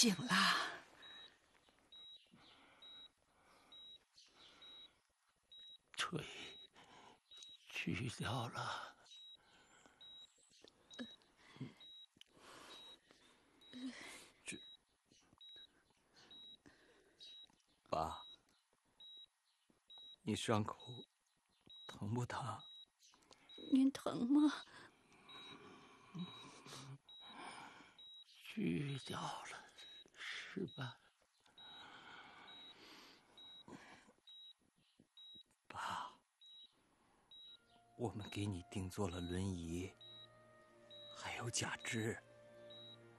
醒了。 腿锯掉了。爸，你伤口疼不疼？ 您疼吗？ 锯掉了，是吧？爸，我们给你定做了轮椅，还有假肢。